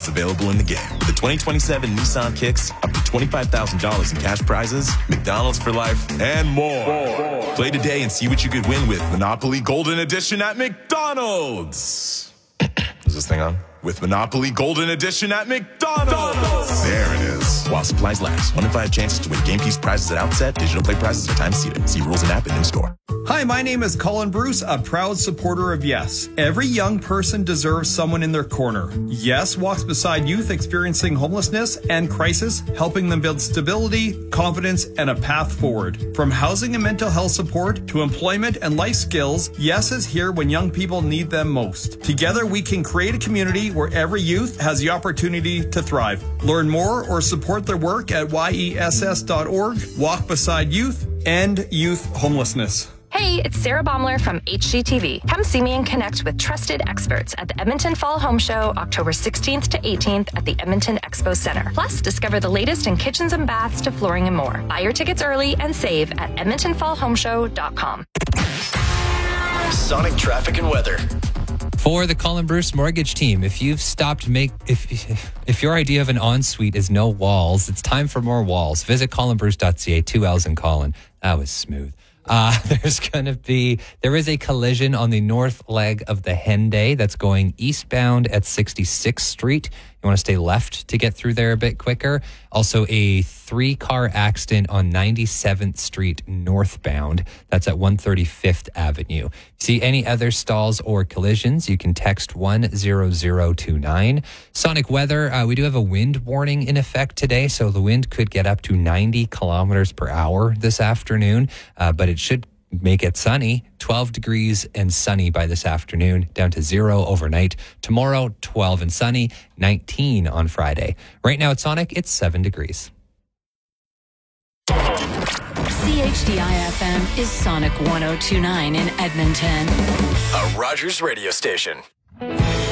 available in the game. With the 2027 Nissan Kicks, up to $25,000 in cash prizes, McDonald's for life, and more. Play today and see what you could win with Monopoly Golden Edition at McDonald's. Is this thing on? With Monopoly Golden Edition at McDonald's. There it is. While supplies last. 1 in 5 chances to win game piece prizes at outset. Digital play prizes are time seated. See rules and app and in-store. Hi, my name is Colin Bruce, a proud supporter of Yes. Every young person deserves someone in their corner. Yes walks beside youth experiencing homelessness and crisis, helping them build stability, confidence, and a path forward. From housing and mental health support to employment and life skills, Yes is here when young people need them most. Together, we can create a community where every youth has the opportunity to thrive. Learn more or support their work at yess.org. Walk beside youth, end youth homelessness. Hey, it's Sarah Baumler from HGTV. Come see me and connect with trusted experts at the Edmonton Fall Home Show, October 16th to 18th at the Edmonton Expo Center. Plus, discover the latest in kitchens and baths to flooring and more. Buy your tickets early and save at edmontonfallhomeshow.com. Sonic traffic and weather. For the Colin Bruce Mortgage Team, if you've stopped if your idea of an ensuite is no walls, it's time for more walls. Visit colinbruce.ca. 2 L's in Colin. That was smooth. There is a collision on the north leg of the Henday that's going eastbound at 66th Street. You want to stay left to get through there a bit quicker. Also, a 3-car accident on 97th Street northbound. That's at 135th Avenue. If you see any other stalls or collisions, you can text 10029. Sonic weather, we do have a wind warning in effect today, so the wind could get up to 90 kilometers per hour this afternoon, but it should make it sunny. 12 degrees and sunny by this afternoon, down to 0 overnight. Tomorrow, 12 and sunny, 19 on Friday. Right now at Sonic, it's 7 degrees. CHDI-FM is Sonic 102.9 in Edmonton. A Rogers radio station.